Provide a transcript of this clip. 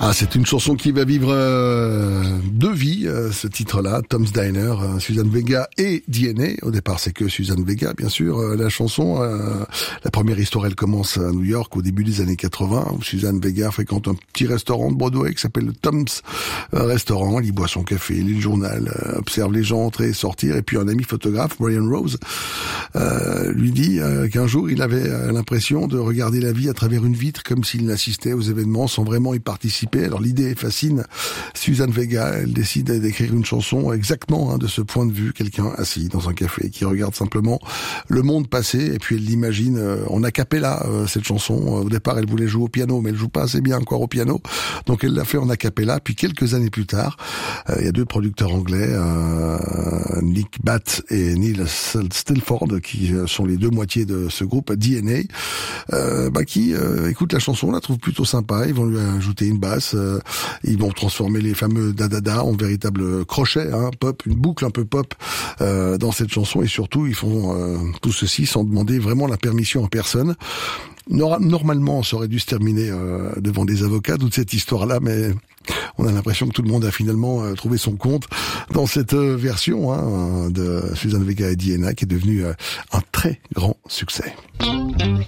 C'est une chanson qui va vivre deux vies, ce titre-là, Tom's Diner, Suzanne Vega et DNA. Au départ, c'est que Suzanne Vega, bien sûr. La chanson, la première histoire, elle commence à New York au début des années 80, où Suzanne Vega fréquente un petit restaurant de Broadway qui s'appelle le Tom's Restaurant. Elle y boit son café, lit le journal, observe les gens entrer et sortir. Et puis un ami photographe, Brian Rose, lui dit qu'un jour, il avait l'impression de regarder la vie à travers une vitre, comme s'il assistait aux événements sans vraiment y participer. Alors l'idée fascine Suzanne Vega, elle décide d'écrire une chanson exactement de ce point de vue, quelqu'un assis dans un café qui regarde simplement le monde passer, et puis elle l'imagine en a cappella, cette chanson. Au départ elle voulait jouer au piano, mais elle joue pas assez bien encore au piano, donc elle l'a fait en a cappella. Puis quelques années plus tard, il y a deux producteurs anglais, Nick Batt et Neil Stilford, qui sont les deux moitiés de ce groupe DNA, qui écoutent la chanson, la trouvent plutôt sympa. Ils vont lui ajouter une basse, ils vont transformer les fameux da-da-da en véritable crochet, pop, une boucle un peu pop dans cette chanson, et surtout ils font tout ceci sans demander vraiment la permission à personne. Normalement, ça aurait dû se terminer devant des avocats, toute cette histoire-là, mais on a l'impression que tout le monde a finalement trouvé son compte dans cette version de Suzanne Vega et DNA, qui est devenue un très grand succès.